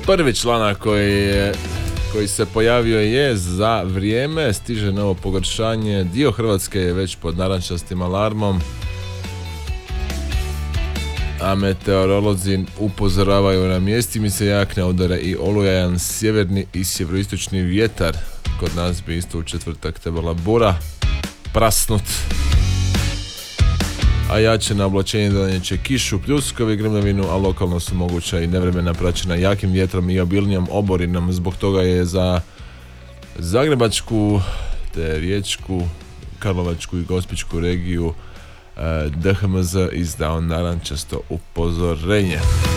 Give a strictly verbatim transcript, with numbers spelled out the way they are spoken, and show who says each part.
Speaker 1: Prvi članak koji je koji se pojavio je za vrijeme, stiže novo pogoršanje, dio Hrvatske je već pod narančastim alarmom, a meteorolozi upozoravaju na mjestima se jakne udare i olujajan sjeverni i sjeveroistočni vjetar. Kod nas bi isto u četvrtak trebala bura prasnut, a jače oblačenje donijeće kišu, pljuskovi, grmljavinu, a lokalno su moguća i nevremena praćena jakim vjetrom i obilnijom oborinom. Zbog toga je za Zagrebačku, te Riječku, Karlovačku i Gospićku regiju D H M Z izdao narančasto upozorenje.